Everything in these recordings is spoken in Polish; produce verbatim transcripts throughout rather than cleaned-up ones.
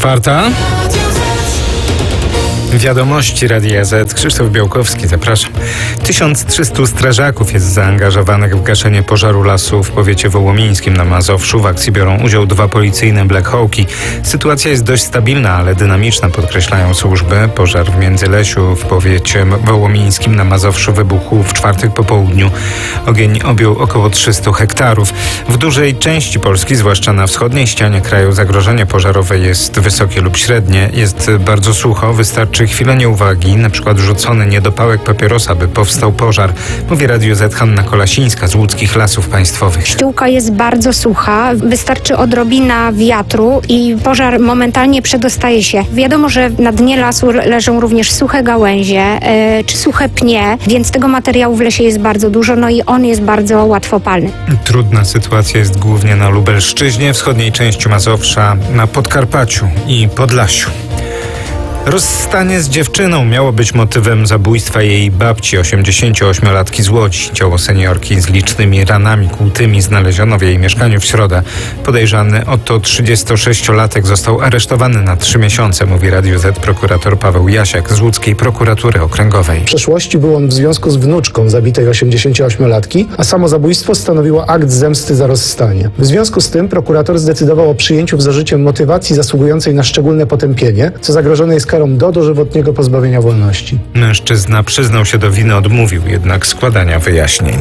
Czwarta. Wiadomości Radia Z. Krzysztof Białkowski, zapraszam. tysiąc trzystu strażaków jest zaangażowanych w gaszenie pożaru lasu w powiecie wołomińskim na Mazowszu. W akcji biorą udział dwa policyjne Black Hawki. Sytuacja jest dość stabilna, ale dynamiczna, podkreślają służby. Pożar w Międzylesiu w powiecie wołomińskim na Mazowszu wybuchł w czwartek po południu. Ogień objął około trzysta hektarów. W dużej części Polski, zwłaszcza na wschodniej ścianie kraju, zagrożenie pożarowe jest wysokie lub średnie. Jest bardzo sucho, wystarczy chwilę nieuwagi, na przykład rzucony niedopałek papierosa, by powstał pożar, mówi Radiu Z Hanna Kolasińska z Łódzkich Lasów Państwowych. Ściółka jest bardzo sucha, wystarczy odrobina wiatru i pożar momentalnie przedostaje się. Wiadomo, że na dnie lasu leżą również suche gałęzie yy, czy suche pnie, więc tego materiału w lesie jest bardzo dużo, no i on jest bardzo łatwopalny. Trudna sytuacja jest głównie na Lubelszczyźnie, wschodniej części Mazowsza, na Podkarpaciu i Podlasiu. Rozstanie z dziewczyną miało być motywem zabójstwa jej babci, osiemdziesięcioośmiolatki z Łodzi. Ciało seniorki z licznymi ranami kłutymi znaleziono w jej mieszkaniu w środę. Podejrzany o to trzydziestosześciolatek został aresztowany na trzy miesiące, mówi Radiu Z prokurator Paweł Jasiak z Łódzkiej Prokuratury Okręgowej. W przeszłości był on w związku z wnuczką zabitej osiemdziesięcioośmiolatki, a samo zabójstwo stanowiło akt zemsty za rozstanie. W związku z tym prokurator zdecydował o przyjęciu w zarzucie motywacji zasługującej na szczególne potępienie, co zagrożone jest karą do dożywotniego pozbawienia wolności. Mężczyzna przyznał się do winy, odmówił jednak składania wyjaśnień.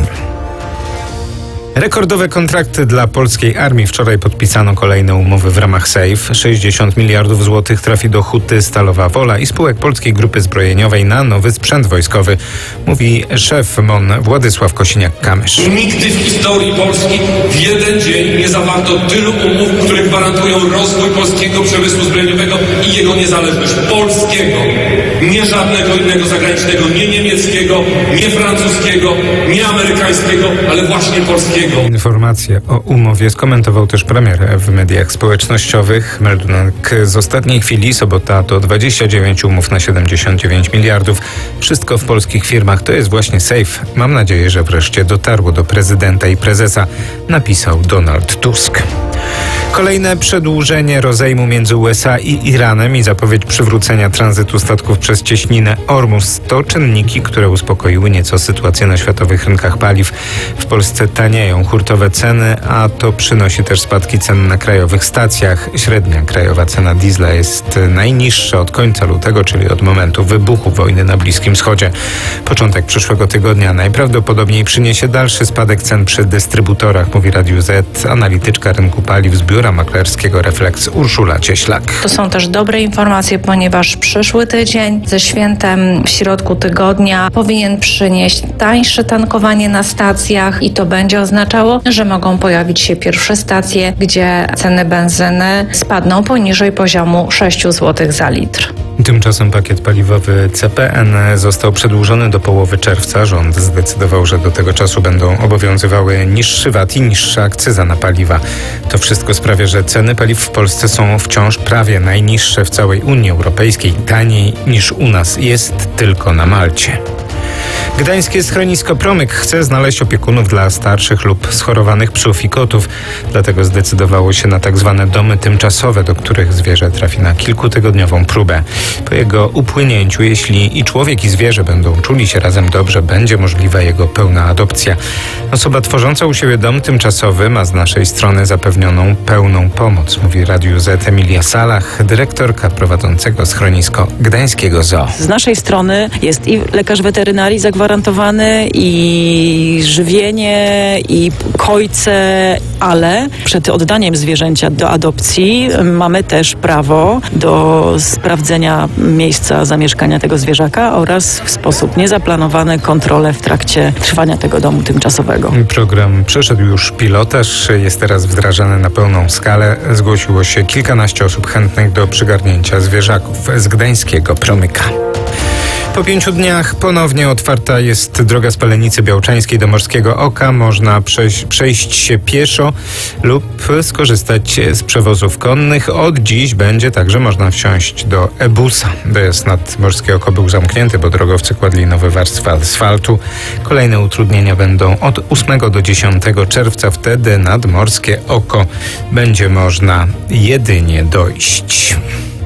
Rekordowe kontrakty dla polskiej armii. Wczoraj podpisano kolejne umowy w ramach SAFE. sześćdziesiąt miliardów złotych trafi do Huty, Stalowa Wola i spółek Polskiej Grupy Zbrojeniowej na nowy sprzęt wojskowy, mówi szef M O N Władysław Kosiniak-Kamysz. Nigdy w historii Polski w jeden dzień nie zawarto tylu umów, które gwarantują rozwój polskiego przemysłu zbrojeniowego i jego niezależność. Polskiego. Nie żadnego innego zagranicznego, nie niemieckiego, nie francuskiego, nie amerykańskiego, ale właśnie polskiego. Informacje o umowie skomentował też premier w mediach społecznościowych. Meldunek z ostatniej chwili, sobota to dwadzieścia dziewięć umów na siedemdziesiąt dziewięć miliardów. Wszystko w polskich firmach, to jest właśnie SAFE. Mam nadzieję, że wreszcie dotarło do prezydenta i prezesa, napisał Donald Tusk. Kolejne przedłużenie rozejmu między U S A i Iranem i zapowiedź przywrócenia tranzytu statków przez cieśninę Ormus to czynniki, które uspokoiły nieco sytuację na światowych rynkach paliw. W Polsce tanieją hurtowe ceny, a to przynosi też spadki cen na krajowych stacjach. Średnia krajowa cena diesla jest najniższa od końca lutego, czyli od momentu wybuchu wojny na Bliskim Wschodzie. Początek przyszłego tygodnia najprawdopodobniej przyniesie dalszy spadek cen przy dystrybutorach, mówi Radiu Z analityczka rynku paliw z biura maklerskiego Reflex Urszula Cieślak. To są też dobre informacje, ponieważ przyszły tydzień ze świętem w środku tygodnia powinien przynieść tańsze tankowanie na stacjach i to będzie oznaczało, że mogą pojawić się pierwsze stacje, gdzie ceny benzyny spadną poniżej poziomu sześć złotych za litr. Tymczasem pakiet paliwowy C P N został przedłużony do połowy czerwca. Rząd zdecydował, że do tego czasu będą obowiązywały niższy V A T i niższa akcyza na paliwa. To wszystko sprawia, że ceny paliw w Polsce są wciąż prawie najniższe w całej Unii Europejskiej. Taniej niż u nas jest tylko na Malcie. Gdańskie schronisko Promyk chce znaleźć opiekunów dla starszych lub schorowanych psów i kotów. Dlatego zdecydowało się na tak zwane domy tymczasowe, do których zwierzę trafi na kilkutygodniową próbę. Po jego upłynięciu, jeśli i człowiek i zwierzę będą czuli się razem dobrze, będzie możliwa jego pełna adopcja. Osoba tworząca u siebie dom tymczasowy ma z naszej strony zapewnioną pełną pomoc, mówi Radiu Z Emilia Salach, dyrektorka prowadzącego schronisko Gdańskiego Zoo. Z naszej strony jest i lekarz weterynarii zagwarantowany, i żywienie, i kojce, ale przed oddaniem zwierzęcia do adopcji mamy też prawo do sprawdzenia miejsca zamieszkania tego zwierzaka oraz w sposób niezaplanowany kontrolę w trakcie trwania tego domu tymczasowego. Program przeszedł już pilotaż, jest teraz wdrażany na pełną skalę. Zgłosiło się kilkanaście osób chętnych do przygarnięcia zwierzaków z gdańskiego Promyka. Po pięciu dniach ponownie otwarta jest droga z Palenicy Białczańskiej do Morskiego Oka. Można przejść, przejść się pieszo lub skorzystać z przewozów konnych. Od dziś będzie także można wsiąść do e-busa. Dojazd nad Morskie Oko był zamknięty, bo drogowcy kładli nowe warstwy asfaltu. Kolejne utrudnienia będą od ósmego do dziesiątego czerwca. Wtedy nad Morskie Oko będzie można jedynie dojść.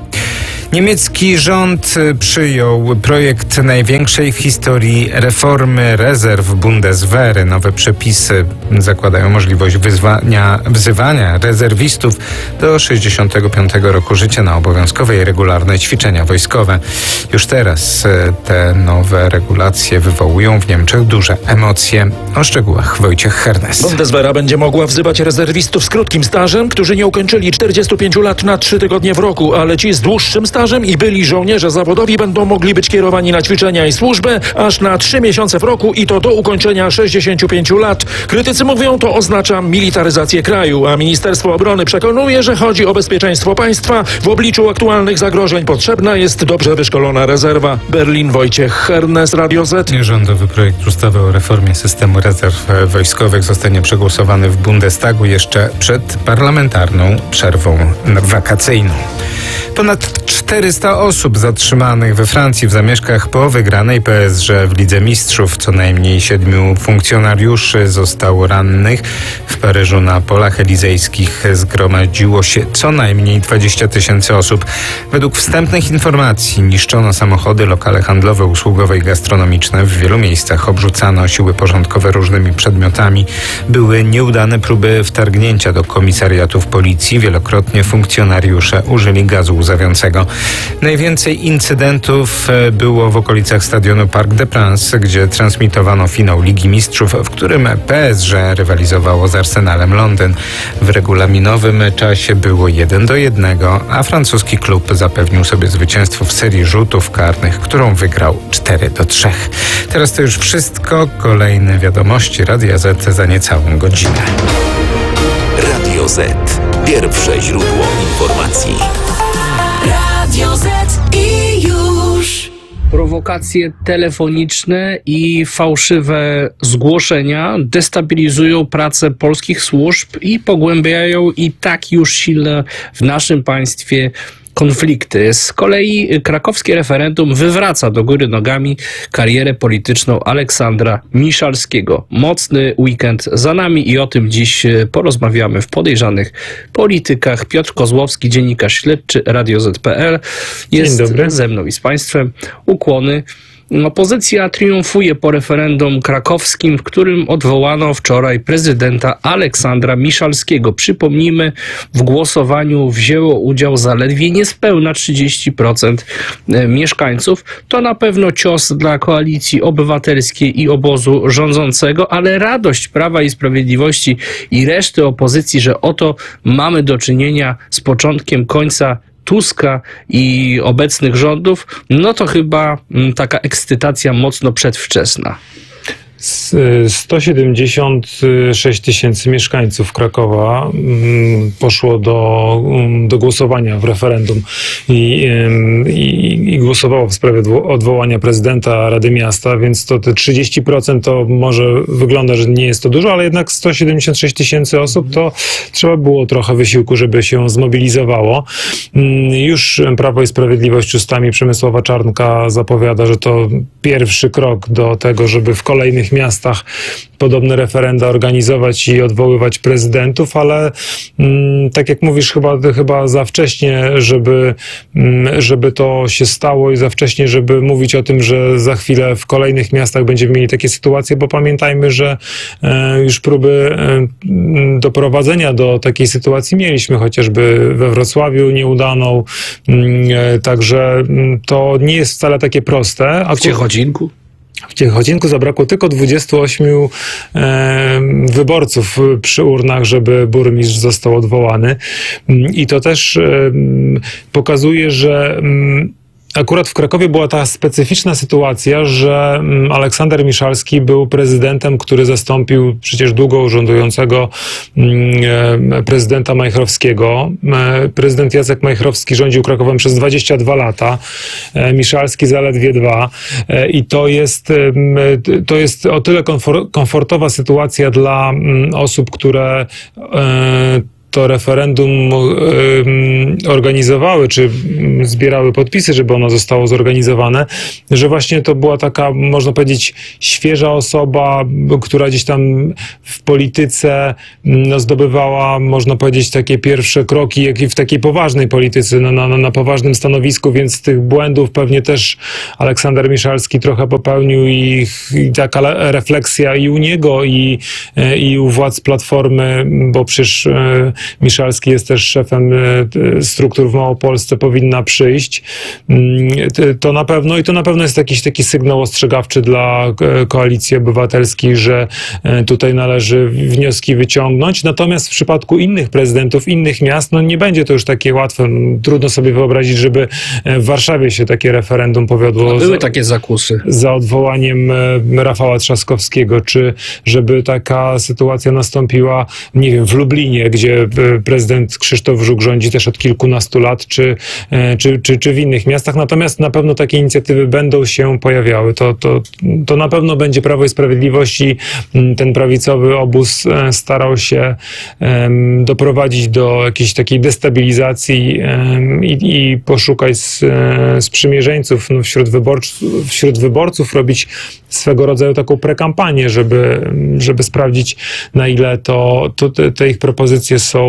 Niemiecki rząd przyjął projekt największej w historii reformy rezerw Bundeswehry. Nowe przepisy zakładają możliwość wyzwania, wzywania rezerwistów do sześćdziesiątego piątego roku życia na obowiązkowe i regularne ćwiczenia wojskowe. Już teraz te nowe regulacje wywołują w Niemczech duże emocje. O szczegółach Wojciech Hernes. Bundeswehra będzie mogła wzywać rezerwistów z krótkim stażem, którzy nie ukończyli czterdziestu pięciu lat na trzy tygodnie w roku, ale ci z dłuższym stażem i byli żołnierze zawodowi będą mogli być kierowani na ćwiczenia i służbę aż na trzy miesiące w roku i to do ukończenia sześćdziesięciu pięciu lat. Krytycy mówią, to oznacza militaryzację kraju, a Ministerstwo Obrony przekonuje, że chodzi o bezpieczeństwo państwa. W obliczu aktualnych zagrożeń potrzebna jest dobrze wyszkolona rezerwa. Berlin, Wojciech Hernes, Radio Z. Rządowy projekt ustawy o reformie systemu rezerw wojskowych zostanie przegłosowany w Bundestagu jeszcze przed parlamentarną przerwą wakacyjną. Ponad czterysta osób zatrzymanych we Francji w zamieszkach po wygranej P S G w Lidze Mistrzów. Co najmniej siedmiu funkcjonariuszy zostało rannych. W Paryżu na polach elizejskich zgromadziło się co najmniej dwadzieścia tysięcy osób. Według wstępnych informacji niszczono samochody, lokale handlowe, usługowe i gastronomiczne. W wielu miejscach obrzucano siły porządkowe różnymi przedmiotami. Były nieudane próby wtargnięcia do komisariatów policji. Wielokrotnie funkcjonariusze użyli gazu łzawiącego. Najwięcej incydentów było w okolicach stadionu Parc des Princes, gdzie transmitowano finał Ligi Mistrzów, w którym P S G rywalizowało z Arsenalem Londyn. W regulaminowym czasie było jeden do jednego, a francuski klub zapewnił sobie zwycięstwo w serii rzutów karnych, którą wygrał cztery do trzech. Teraz to już wszystko. Kolejne wiadomości Radia Z za niecałą godzinę. Radio Z. Pierwsze źródło informacji. Radio Z i już. Prowokacje telefoniczne i fałszywe zgłoszenia destabilizują pracę polskich służb i pogłębiają i tak już silne w naszym państwie konflikty. Z kolei krakowskie referendum wywraca do góry nogami karierę polityczną Aleksandra Miszalskiego. Mocny weekend za nami i o tym dziś porozmawiamy w Podejrzanych Politykach. Piotr Kozłowski, dziennikarz śledczy Radio Z kropka P L jest ze mną i z Państwem. Ukłony. Opozycja triumfuje po referendum krakowskim, w którym odwołano wczoraj prezydenta Aleksandra Miszalskiego. Przypomnijmy, w głosowaniu wzięło udział zaledwie niespełna trzydzieści procent mieszkańców. To na pewno cios dla Koalicji Obywatelskiej i obozu rządzącego, ale radość Prawa i Sprawiedliwości i reszty opozycji, że oto mamy do czynienia z początkiem końca Tuska i obecnych rządów, no to chyba taka ekscytacja mocno przedwczesna. sto siedemdziesiąt sześć tysięcy mieszkańców Krakowa poszło do, do głosowania w referendum i, i, i głosowało w sprawie odwołania prezydenta Rady Miasta, więc to te trzydzieści procent to może wygląda, że nie jest to dużo, ale jednak sto siedemdziesiąt sześć tysięcy osób to trzeba było trochę wysiłku, żeby się zmobilizowało. Już Prawo i Sprawiedliwość ustami Przemysława Czarnka zapowiada, że to pierwszy krok do tego, żeby w kolejnych miastach podobne referenda organizować i odwoływać prezydentów, ale mm, tak jak mówisz, chyba, chyba za wcześnie, żeby, mm, żeby to się stało i za wcześnie, żeby mówić o tym, że za chwilę w kolejnych miastach będziemy mieli takie sytuacje, bo pamiętajmy, że e, już próby e, doprowadzenia do takiej sytuacji mieliśmy, chociażby we Wrocławiu nieudaną, e, także to nie jest wcale takie proste. A w Ciechocinku? W Ciechocinku zabrakło tylko dwudziestu ośmiu e, wyborców przy urnach, żeby burmistrz został odwołany. I to też e, pokazuje, że m, akurat w Krakowie była ta specyficzna sytuacja, że Aleksander Miszalski był prezydentem, który zastąpił przecież długo urzędującego prezydenta Majchrowskiego. Prezydent Jacek Majchrowski rządził Krakowem przez dwadzieścia dwa lata, Miszalski zaledwie dwa. I to jest, to jest o tyle komfortowa sytuacja dla osób, które to referendum y, organizowały, czy zbierały podpisy, żeby ono zostało zorganizowane, że właśnie to była taka, można powiedzieć, świeża osoba, która gdzieś tam w polityce no, zdobywała, można powiedzieć, takie pierwsze kroki, jak i w takiej poważnej polityce, no, na, na poważnym stanowisku, więc tych błędów pewnie też Aleksander Miszalski trochę popełnił i, i taka refleksja i u niego, i, i u władz Platformy, bo przecież Miszalski jest też szefem struktur w Małopolsce, powinna przyjść. To na pewno i to na pewno jest jakiś taki sygnał ostrzegawczy dla Koalicji Obywatelskiej, że tutaj należy wnioski wyciągnąć. Natomiast w przypadku innych prezydentów, innych miast, no nie będzie to już takie łatwe. Trudno sobie wyobrazić, żeby w Warszawie się takie referendum powiodło. A były takie zakusy. Za odwołaniem Rafała Trzaskowskiego, czy żeby taka sytuacja nastąpiła, nie wiem, w Lublinie, gdzie prezydent Krzysztof Żuk rządzi też od kilkunastu lat, czy, czy, czy, czy w innych miastach. Natomiast na pewno takie inicjatywy będą się pojawiały. To, to, to na pewno będzie Prawo i Sprawiedliwość i ten prawicowy obóz starał się um, doprowadzić do jakiejś takiej destabilizacji um, i, i poszukać sprzymierzeńców no, wśród, wyborców, wśród wyborców, robić swego rodzaju taką prekampanię, żeby, żeby sprawdzić, na ile to, to te, te ich propozycje są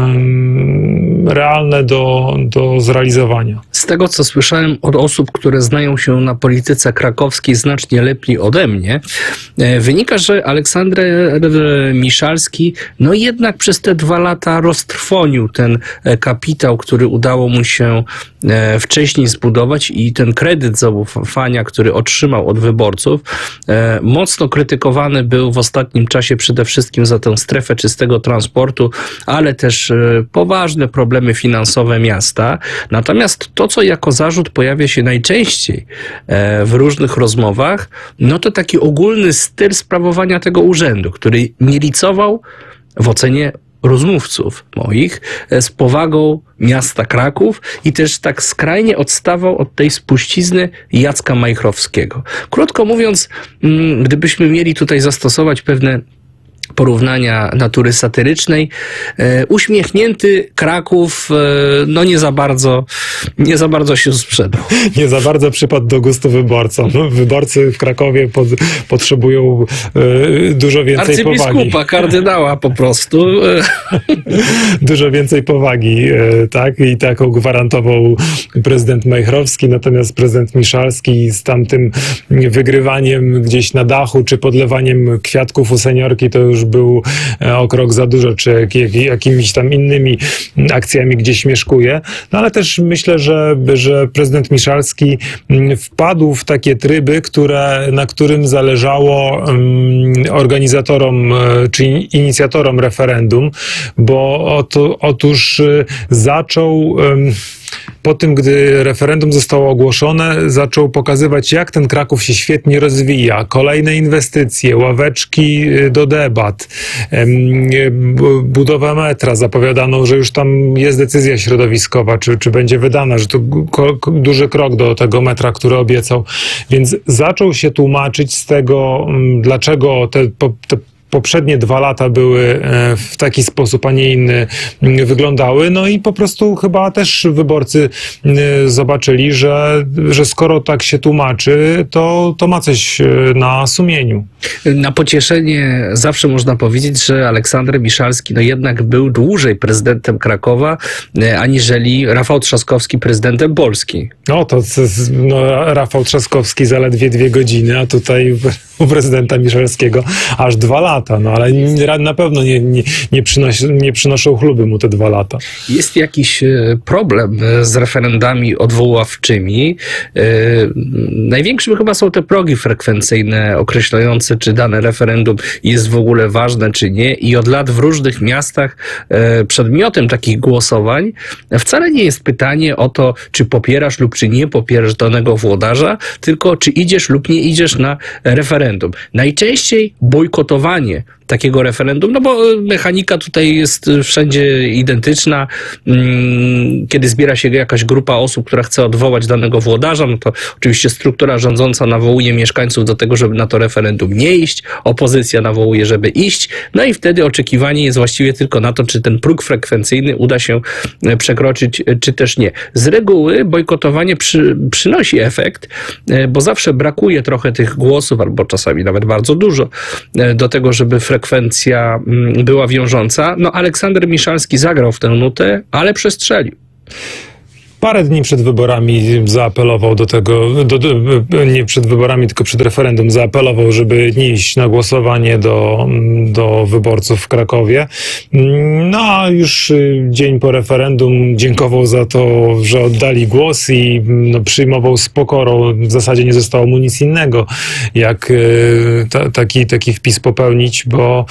um, realne do, do zrealizowania. Z tego, co słyszałem od osób, które znają się na polityce krakowskiej znacznie lepiej ode mnie, wynika, że Aleksander Miszalski no jednak przez te dwa lata roztrwonił ten kapitał, który udało mu się wcześniej zbudować i ten kredyt zaufania, który otrzymał od wyborców, mocno krytykowany był w ostatnim czasie przede wszystkim za tę strefę czystego transportu, ale też poważne problemy finansowe miasta. Natomiast to, co jako zarzut pojawia się najczęściej w różnych rozmowach, no to taki ogólny styl sprawowania tego urzędu, który nie licował w ocenie rozmówców moich z powagą miasta Kraków i też tak skrajnie odstawał od tej spuścizny Jacka Majchrowskiego. Krótko mówiąc, gdybyśmy mieli tutaj zastosować pewne porównania natury satyrycznej, e, uśmiechnięty Kraków e, no nie za bardzo nie za bardzo się sprzedał. Nie za bardzo przypadł do gustu wyborcom. Wyborcy w Krakowie pod, potrzebują e, dużo więcej powagi. Arcybiskupa, kardynała po prostu. Dużo więcej powagi, e, tak? I taką gwarantował prezydent Majchrowski, natomiast prezydent Miszalski z tamtym wygrywaniem gdzieś na dachu, czy podlewaniem kwiatków u seniorki, to już był o krok za dużo, czy jak, jak, jakimiś tam innymi akcjami gdzieś mieszkuje. No ale też myślę, że, że prezydent Miszalski wpadł w takie tryby, które, na którym zależało um, organizatorom czy inicjatorom referendum, bo oto, otóż zaczął um, po tym, gdy referendum zostało ogłoszone, zaczął pokazywać, jak ten Kraków się świetnie rozwija. Kolejne inwestycje, ławeczki do debat, budowa metra. Zapowiadano, że już tam jest decyzja środowiskowa, czy, czy będzie wydana, że to duży krok do tego metra, który obiecał. Więc zaczął się tłumaczyć z tego, dlaczego te, te poprzednie dwa lata były w taki sposób, a nie inny wyglądały. No i po prostu chyba też wyborcy zobaczyli, że, że skoro tak się tłumaczy, to, to ma coś na sumieniu. Na pocieszenie zawsze można powiedzieć, że Aleksander Miszalski no jednak był dłużej prezydentem Krakowa, aniżeli Rafał Trzaskowski prezydentem Polski. No to no, Rafał Trzaskowski zaledwie dwie godziny, a tutaj u prezydenta Miszalskiego aż dwa lata. No ale na pewno nie, nie, nie, przynosi, nie przynoszą chluby mu te dwa lata. Jest jakiś problem z referendami odwoławczymi. Największym chyba są te progi frekwencyjne określające, czy dane referendum jest w ogóle ważne, czy nie. I od lat w różnych miastach przedmiotem takich głosowań wcale nie jest pytanie o to, czy popierasz lub czy nie popierasz danego włodarza, tylko czy idziesz lub nie idziesz na referendum. Najczęściej bojkotowanie takiego referendum, no bo mechanika tutaj jest wszędzie identyczna. Kiedy zbiera się jakaś grupa osób, która chce odwołać danego włodarza, no to oczywiście struktura rządząca nawołuje mieszkańców do tego, żeby na to referendum nie iść, opozycja nawołuje, żeby iść, no i wtedy oczekiwanie jest właściwie tylko na to, czy ten próg frekwencyjny uda się przekroczyć, czy też nie. Z reguły bojkotowanie przy, przynosi efekt, bo zawsze brakuje trochę tych głosów, albo czasami nawet bardzo dużo, do tego, żeby frekwencja była wiążąca. No Aleksander Miszalski zagrał w tę nutę, ale przestrzelił. Parę dni przed wyborami zaapelował do tego, do, do, nie przed wyborami, tylko przed referendum zaapelował, żeby nie iść na głosowanie do, do wyborców w Krakowie. No a już dzień po referendum dziękował za to, że oddali głos i no, przyjmował z pokorą. W zasadzie nie zostało mu nic innego, jak ta, taki, taki wpis popełnić, bo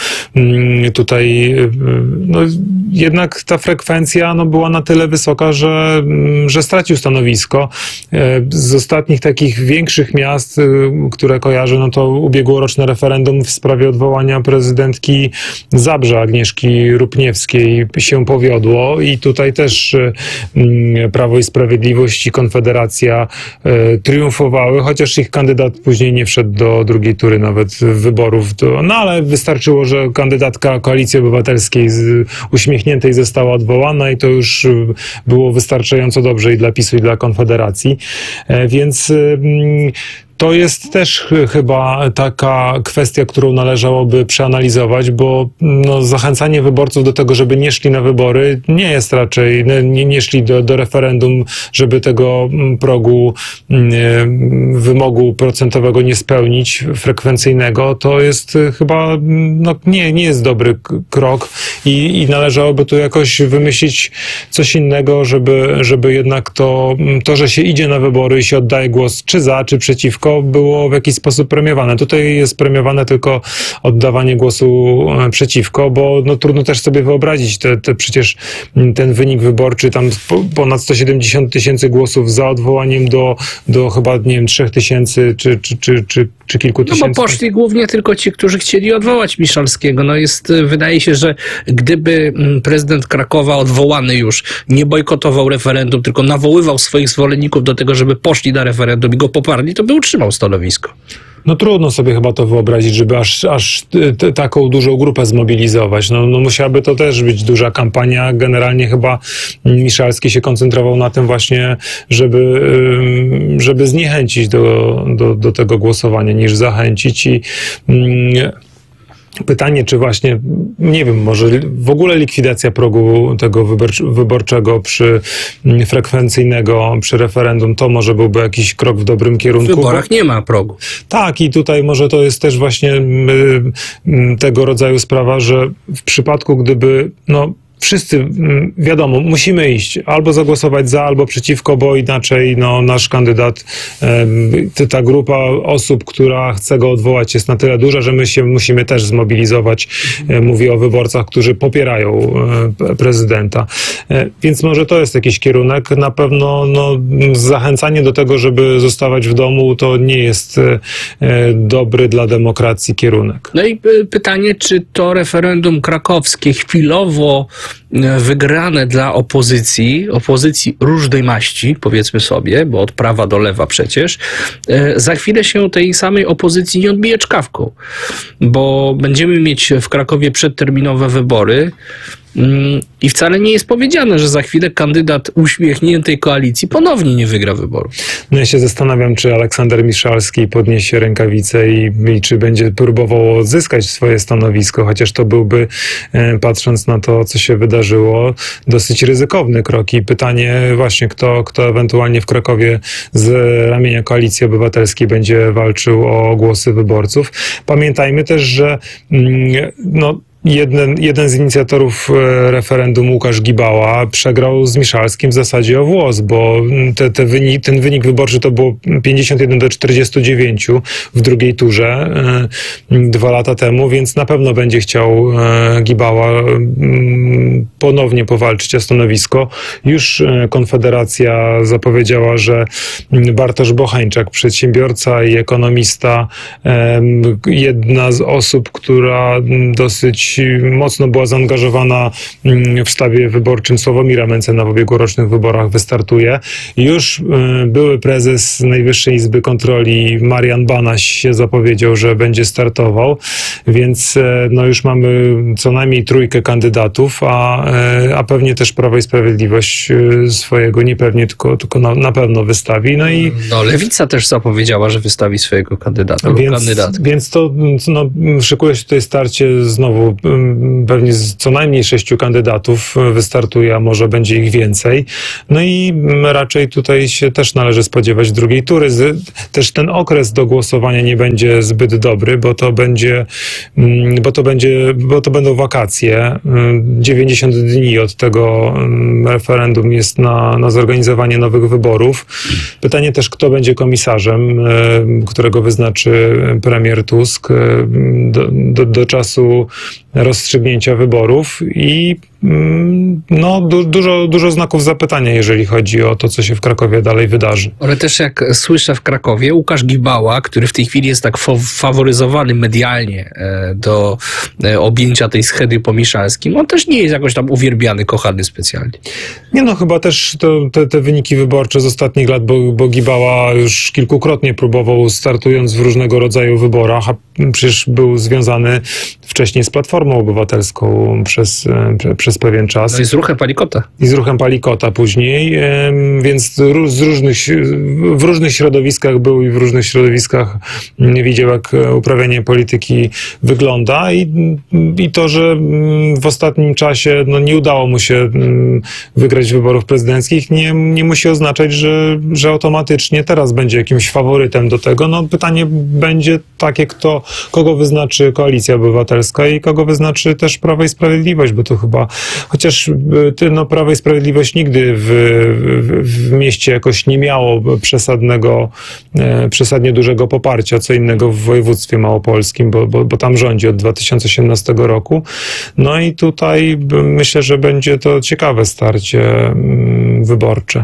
tutaj no, jednak ta frekwencja no, była na tyle wysoka, że że stracił stanowisko. Z ostatnich takich większych miast, które kojarzę, no to ubiegłoroczne referendum w sprawie odwołania prezydentki Zabrza, Agnieszki Rupniewskiej, się powiodło i tutaj też Prawo i Sprawiedliwość i Konfederacja triumfowały, chociaż ich kandydat później nie wszedł do drugiej tury nawet wyborów. No ale wystarczyło, że kandydatka Koalicji Obywatelskiej z uśmiechniętej została odwołana i to już było wystarczająco dobrze i dla PiSu, i dla Konfederacji. Więc to jest też ch- chyba taka kwestia, którą należałoby przeanalizować, bo no, zachęcanie wyborców do tego, żeby nie szli na wybory, nie jest raczej, nie, nie szli do, do referendum, żeby tego progu nie, wymogu procentowego nie spełnić, frekwencyjnego, to jest chyba, no, nie, nie jest dobry k- krok i, i należałoby tu jakoś wymyślić coś innego, żeby, żeby jednak to, to, że się idzie na wybory i się oddaje głos czy za, czy przeciwko, było w jakiś sposób premiowane. Tutaj jest premiowane tylko oddawanie głosu przeciwko, bo no, trudno też sobie wyobrazić te, te przecież ten wynik wyborczy, tam ponad sto siedemdziesiąt tysięcy głosów za odwołaniem do, do chyba, nie wiem, trzech tysięcy czy, czy, czy, czy, czy kilku tysięcy. No bo poszli głównie tylko ci, którzy chcieli odwołać Miszalskiego. No jest, wydaje się, że gdyby prezydent Krakowa odwołany już nie bojkotował referendum, tylko nawoływał swoich zwolenników do tego, żeby poszli na referendum i go poparli, to by utrzymał stanowisko. No trudno sobie chyba to wyobrazić, żeby aż, aż t- taką dużą grupę zmobilizować. No, no musiałaby to też być duża kampania. Generalnie chyba Miszalski się koncentrował na tym właśnie, żeby, żeby zniechęcić do, do, do tego głosowania, niż zachęcić i mm, pytanie, czy właśnie, nie wiem, może w ogóle likwidacja progu tego wyborcz- wyborczego przy frekwencyjnego, przy referendum, to może byłby jakiś krok w dobrym kierunku. W wyborach nie ma progu. Tak, i tutaj może to jest też właśnie y, y, tego rodzaju sprawa, że w przypadku, gdyby, no, wszyscy, wiadomo, musimy iść albo zagłosować za, albo przeciwko, bo inaczej no, nasz kandydat, ta grupa osób, która chce go odwołać, jest na tyle duża, że my się musimy też zmobilizować. Mówię o wyborcach, którzy popierają prezydenta. Więc może to jest jakiś kierunek. Na pewno no, zachęcanie do tego, żeby zostawać w domu, to nie jest dobry dla demokracji kierunek. No i pytanie, czy to referendum krakowskie chwilowo wygrane dla opozycji, opozycji różnej maści, powiedzmy sobie, bo od prawa do lewa przecież, za chwilę się tej samej opozycji nie odbije czkawką, bo będziemy mieć w Krakowie przedterminowe wybory i wcale nie jest powiedziane, że za chwilę kandydat uśmiechniętej koalicji ponownie nie wygra wyboru. No ja się zastanawiam, czy Aleksander Miszalski podniesie rękawice i, i czy będzie próbował odzyskać swoje stanowisko, chociaż to byłby, e, patrząc na to, co się wydarzyło, dosyć ryzykowny krok. I pytanie właśnie, kto, kto ewentualnie w Krakowie z ramienia Koalicji Obywatelskiej będzie walczył o głosy wyborców. Pamiętajmy też, że mm, no, Jeden, jeden z inicjatorów referendum, Łukasz Gibała, przegrał z Miszalskim w zasadzie o włos, bo te, te wynik, ten wynik wyborczy to było pięćdziesiąt jeden do czterdziestu dziewięciu w drugiej turze dwa lata temu, więc na pewno będzie chciał Gibała ponownie powalczyć o stanowisko. Już Konfederacja zapowiedziała, że Bartosz Bochańczak, przedsiębiorca i ekonomista, jedna z osób, która dosyć mocno była zaangażowana w sztabie wyborczym Sławomira Mencena w ubiegłorocznych wyborach, wystartuje. Już były prezes Najwyższej Izby Kontroli Marian Banaś się zapowiedział, że będzie startował, więc no już mamy co najmniej trójkę kandydatów, a, a pewnie też Prawo i Sprawiedliwość swojego, nie pewnie, tylko, tylko na, na pewno wystawi. No i no, Lewica też zapowiedziała, że wystawi swojego kandydata. Więc, kandydat. więc to no, szykuje się tutaj starcie znowu pewnie z co najmniej sześciu kandydatów wystartuje, a może będzie ich więcej. No i raczej tutaj się też należy spodziewać drugiej tury. Też ten okres do głosowania nie będzie zbyt dobry, bo to będzie, bo to będzie, bo to będą wakacje. dziewięćdziesiąt dni od tego referendum jest na, na zorganizowanie nowych wyborów. Pytanie też, kto będzie komisarzem, którego wyznaczy premier Tusk do, do, do czasu rozstrzygnięcia wyborów i no, du- dużo, dużo znaków zapytania, jeżeli chodzi o to, co się w Krakowie dalej wydarzy. Ale też jak słyszę w Krakowie, Łukasz Gibała, który w tej chwili jest tak fo- faworyzowany medialnie e, do e, objęcia tej schedy po Miszalskim, on też nie jest jakoś tam uwielbiany, kochany specjalnie. Nie no, chyba też to, te, te wyniki wyborcze z ostatnich lat, bo, bo Gibała już kilkukrotnie próbował, startując w różnego rodzaju wyborach, a przecież był związany wcześniej z Platformą Obywatelską przez, przez pewien czas. No i z ruchem Palikota. I z ruchem Palikota później, więc z różnych, w różnych środowiskach był i w różnych środowiskach widział, jak uprawianie polityki wygląda i, i to, że w ostatnim czasie no, nie udało mu się wygrać wyborów prezydenckich, nie, nie musi oznaczać, że, że automatycznie teraz będzie jakimś faworytem do tego. No, pytanie będzie takie, kto, kogo wyznaczy Koalicja Obywatelska i kogo wyznaczy też Prawo i Sprawiedliwość, bo to chyba, chociaż no, Prawo i Sprawiedliwość nigdy w, w, w mieście jakoś nie miało przesadnego, e, przesadnie dużego poparcia, co innego w województwie małopolskim, bo, bo, bo tam rządzi od dwa tysiące osiemnastego roku. No i tutaj myślę, że będzie to ciekawe starcie mm, wyborcze.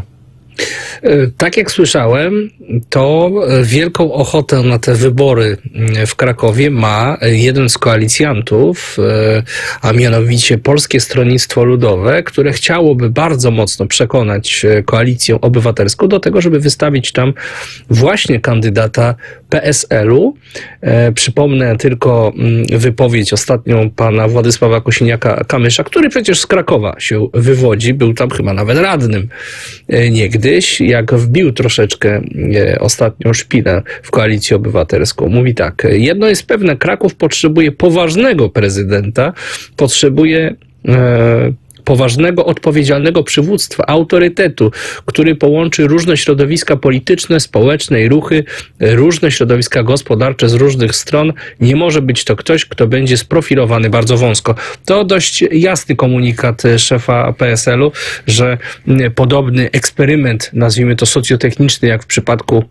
Tak jak słyszałem, to wielką ochotę na te wybory w Krakowie ma jeden z koalicjantów, a mianowicie Polskie Stronnictwo Ludowe, które chciałoby bardzo mocno przekonać Koalicję Obywatelską do tego, żeby wystawić tam właśnie kandydata P S L-u. Przypomnę tylko wypowiedź ostatnią pana Władysława Kosiniaka-Kamysza, który przecież z Krakowa się wywodzi, był tam chyba nawet radnym niegdyś, jak wbił troszeczkę ostatnią szpilę w Koalicję Obywatelską. Mówi tak: jedno jest pewne, Kraków potrzebuje poważnego prezydenta, potrzebuje e, poważnego, odpowiedzialnego przywództwa, autorytetu, który połączy różne środowiska polityczne, społeczne i ruchy, różne środowiska gospodarcze z różnych stron. Nie może być to ktoś, kto będzie sprofilowany bardzo wąsko. To dość jasny komunikat szefa P S L-u, że podobny eksperyment, nazwijmy to socjotechniczny, jak w przypadku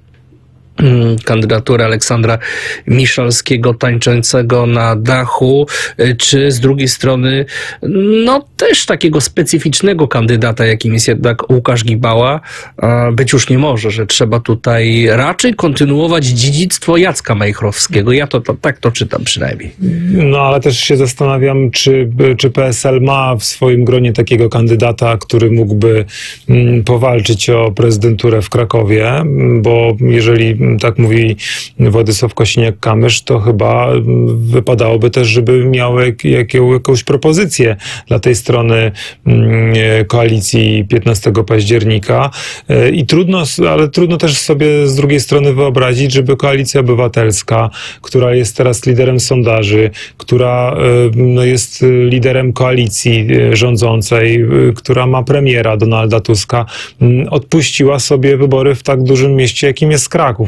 kandydatury Aleksandra Miszalskiego tańczącego na dachu, czy z drugiej strony no też takiego specyficznego kandydata, jakim jest jednak Łukasz Gibała, być już nie może, że trzeba tutaj raczej kontynuować dziedzictwo Jacka Majchrowskiego. Ja to, to tak to czytam przynajmniej. No ale też się zastanawiam, czy, czy P S L ma w swoim gronie takiego kandydata, który mógłby mm, powalczyć o prezydenturę w Krakowie, bo jeżeli tak mówi Władysław Kosiniak-Kamysz, to chyba wypadałoby też, żeby miał jak, jak, jakąś propozycję dla tej strony mm, koalicji piętnastego października. I trudno, ale trudno też sobie z drugiej strony wyobrazić, żeby Koalicja Obywatelska, która jest teraz liderem sondaży, która no, jest liderem koalicji rządzącej, która ma premiera Donalda Tuska, odpuściła sobie wybory w tak dużym mieście, jakim jest Kraków.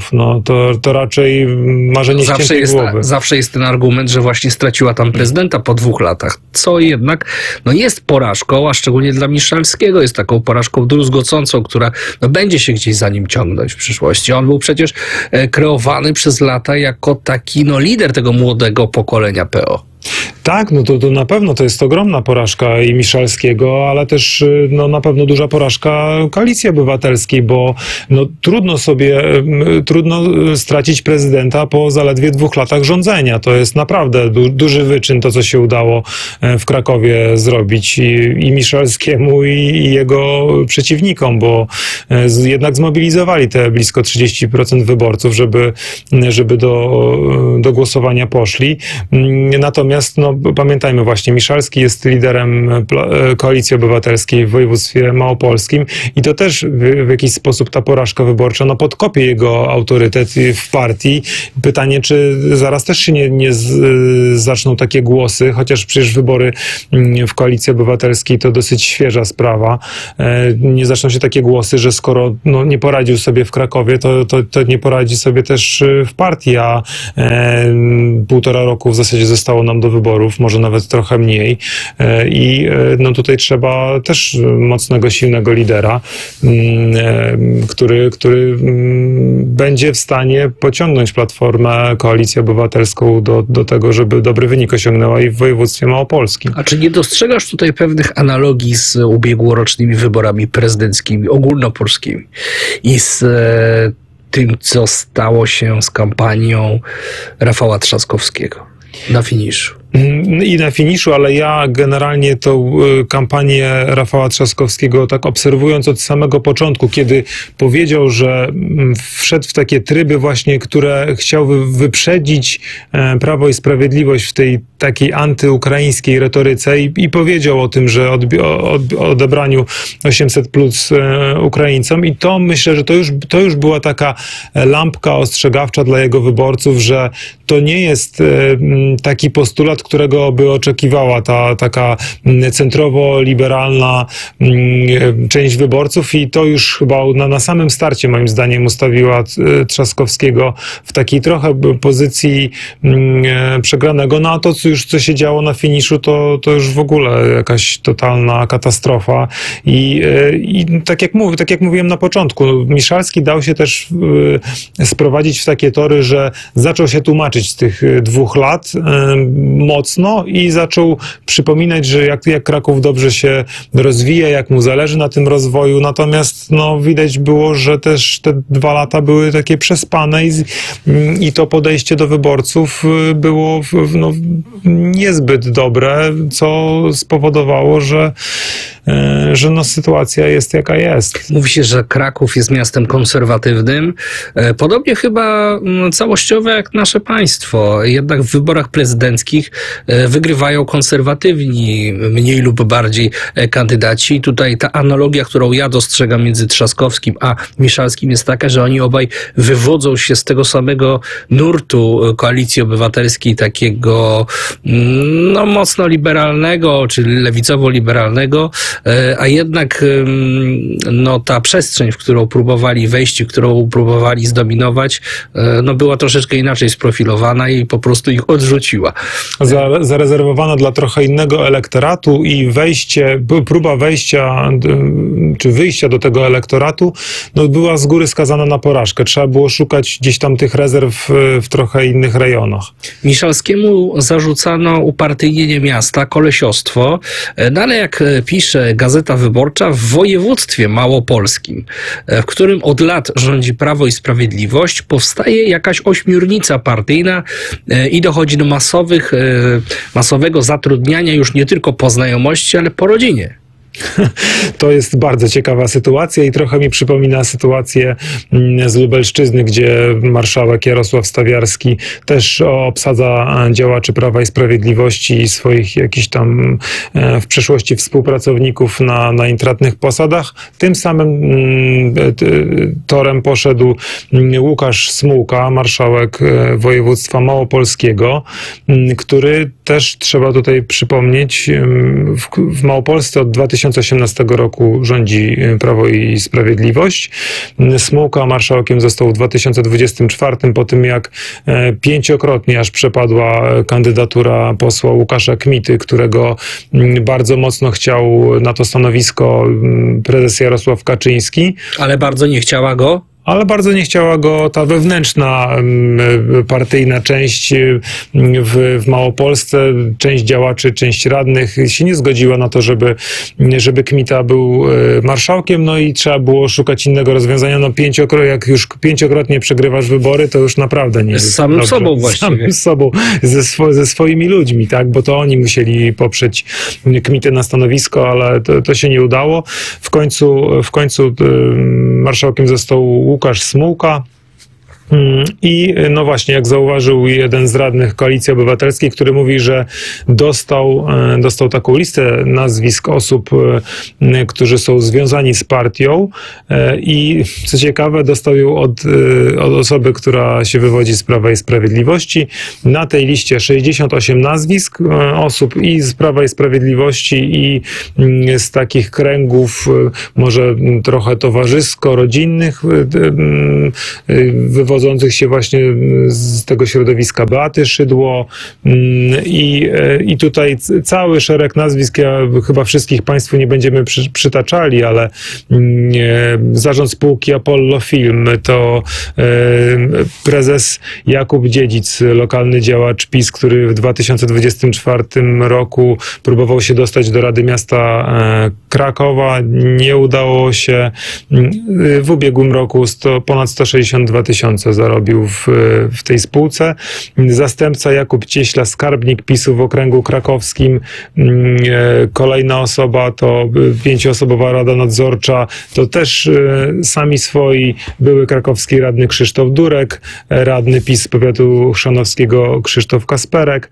wyborów. No to, to raczej marzenie Zawsze ściętej jest, głowy. zawsze jest ten argument, że właśnie straciła tam prezydenta po dwóch latach, co jednak no jest porażką, a szczególnie dla Miszalskiego jest taką porażką druzgocącą, która no, będzie się gdzieś za nim ciągnąć w przyszłości. On był przecież e, kreowany przez lata jako taki no, lider tego młodego pokolenia P O. Tak, no to, to na pewno to jest ogromna porażka i Miszalskiego, ale też no, na pewno duża porażka Koalicji Obywatelskiej, bo no, trudno sobie, trudno stracić prezydenta po zaledwie dwóch latach rządzenia. To jest naprawdę du, duży wyczyn, to co się udało w Krakowie zrobić i, i Miszalskiemu i, i jego przeciwnikom, bo z, jednak zmobilizowali te blisko trzydzieści procent wyborców, żeby, żeby do, do głosowania poszli. Natomiast no, pamiętajmy właśnie, Miszalski jest liderem Koalicji Obywatelskiej w województwie małopolskim i to też w, w jakiś sposób ta porażka wyborcza no, podkopie jego autorytet w partii. Pytanie, czy zaraz też się nie, nie z, zaczną takie głosy, chociaż przecież wybory w Koalicji Obywatelskiej to dosyć świeża sprawa. Nie zaczną się takie głosy, że skoro no, nie poradził sobie w Krakowie, to, to, to nie poradzi sobie też w partii, a e, półtora roku w zasadzie zostało nam do wyborów, może nawet trochę mniej i no tutaj trzeba też mocnego, silnego lidera, który, który będzie w stanie pociągnąć Platformę, Koalicję Obywatelską do, do tego, żeby dobry wynik osiągnęła i w województwie małopolskim. A czy nie dostrzegasz tutaj pewnych analogii z ubiegłorocznymi wyborami prezydenckimi, ogólnopolskimi i z e, tym, co stało się z kampanią Rafała Trzaskowskiego na finiszu? I na finiszu, ale ja generalnie tą kampanię Rafała Trzaskowskiego tak obserwując od samego początku, kiedy powiedział, że wszedł w takie tryby właśnie, które chciał wyprzedzić Prawo i Sprawiedliwość w tej takiej antyukraińskiej retoryce i, i powiedział o tym, że odbi- o odebraniu osiemset plus Ukraińcom i to myślę, że to już, to już była taka lampka ostrzegawcza dla jego wyborców, że to nie jest taki postulat, którego by oczekiwała ta taka centrowo-liberalna część wyborców i to już chyba na, na samym starcie moim zdaniem ustawiła Trzaskowskiego w takiej trochę pozycji przegranego. No a to co już co się działo na finiszu, to, to już w ogóle jakaś totalna katastrofa i, i tak, jak mów, tak jak mówiłem na początku, Miszalski dał się też sprowadzić w takie tory, że zaczął się tłumaczyć z tych dwóch lat mocno i zaczął przypominać, że jak, jak Kraków dobrze się rozwija, jak mu zależy na tym rozwoju, natomiast no, widać było, że też te dwa lata były takie przespane i, i to podejście do wyborców było no, niezbyt dobre, co spowodowało, że że no, sytuacja jest jaka jest. Mówi się, że Kraków jest miastem konserwatywnym. Podobnie chyba całościowe jak nasze państwo. Jednak w wyborach prezydenckich wygrywają konserwatywni, mniej lub bardziej kandydaci. I tutaj ta analogia, którą ja dostrzegam między Trzaskowskim a Miszalskim jest taka, że oni obaj wywodzą się z tego samego nurtu Koalicji Obywatelskiej, takiego no, mocno liberalnego, czy lewicowo-liberalnego, a jednak no, ta przestrzeń, w którą próbowali wejść, którą próbowali zdominować, no, była troszeczkę inaczej sprofilowana i po prostu ich odrzuciła. Za, zarezerwowana dla trochę innego elektoratu i wejście, próba wejścia czy wyjścia do tego elektoratu no, była z góry skazana na porażkę. Trzeba było szukać gdzieś tam tych rezerw w trochę innych rejonach. Miszalskiemu zarzucano upartyjnienie miasta, kolesiostwo, no ale jak pisze Gazeta Wyborcza, w województwie małopolskim, w którym od lat rządzi Prawo i Sprawiedliwość, powstaje jakaś ośmiornica partyjna i dochodzi do masowych, masowego zatrudniania już nie tylko po znajomości, ale po rodzinie. To jest bardzo ciekawa sytuacja i trochę mi przypomina sytuację z Lubelszczyzny, gdzie marszałek Jarosław Stawiarski też obsadza działaczy Prawa i Sprawiedliwości i swoich jakichś tam w przeszłości współpracowników na, na intratnych posadach. Tym samym torem poszedł Łukasz Smułka, marszałek województwa małopolskiego, który też trzeba tutaj przypomnieć, w, w Małopolsce od dwa tysiące osiemnastego roku rządzi Prawo i Sprawiedliwość. Smułka marszałkiem został w dwa tysiące dwudziestym czwartym po tym, jak pięciokrotnie aż przepadła kandydatura posła Łukasza Kmity, którego bardzo mocno chciał na to stanowisko prezes Jarosław Kaczyński. Ale bardzo nie chciała go? Ale bardzo nie chciała go ta wewnętrzna partyjna część w, w Małopolsce. Część działaczy, część radnych się nie zgodziła na to, żeby, żeby Kmita był marszałkiem, no i trzeba było szukać innego rozwiązania. No pięciokro, jak już pięciokrotnie przegrywasz wybory, to już naprawdę nie jest Z samym dobrze. sobą właściwie. Z samym sobą, ze, swo, ze swoimi ludźmi, tak, bo to oni musieli poprzeć Kmitę na stanowisko, ale to, to się nie udało. W końcu, w końcu marszałkiem został Łukasz Smułka. I no właśnie, jak zauważył jeden z radnych Koalicji Obywatelskiej, który mówi, że dostał, dostał taką listę nazwisk osób, którzy są związani z partią i co ciekawe, dostał ją od, od osoby, która się wywodzi z Prawa i Sprawiedliwości. Na tej liście sześćdziesiąt osiem nazwisk osób i z Prawa i Sprawiedliwości i z takich kręgów może trochę towarzysko-rodzinnych wywodzących wywodzących się właśnie z tego środowiska Beaty Szydło i, i tutaj cały szereg nazwisk, ja chyba wszystkich Państwu nie będziemy przy, przytaczali, ale zarząd spółki Apollo Film to prezes Jakub Dziedzic, lokalny działacz PiS, który w dwa tysiące dwudziestym czwartym roku próbował się dostać do Rady Miasta Krakowa. Nie udało się. W ubiegłym roku sto, ponad sto sześćdziesiąt dwa tysiące zarobił w, w tej spółce. Zastępca Jakub Cieśla, skarbnik PiSu w okręgu krakowskim. Kolejna osoba to pięcioosobowa Rada Nadzorcza. To też sami swoi, były krakowski radny Krzysztof Durek, radny PiS z powiatu chrzanowskiego Krzysztof Kasperek,